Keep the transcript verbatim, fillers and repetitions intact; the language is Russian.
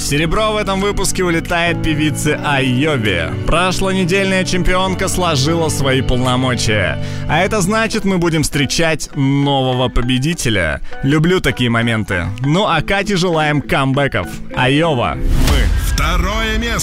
серебро в этом выпуске улетает певице Айове. Прошлонедельная чемпионка сложила свои полномочия. А это значит, мы будем встречать нового победителя. Люблю такие моменты. Ну а Кате желаем камбэков. Айова. Мы. Второе место.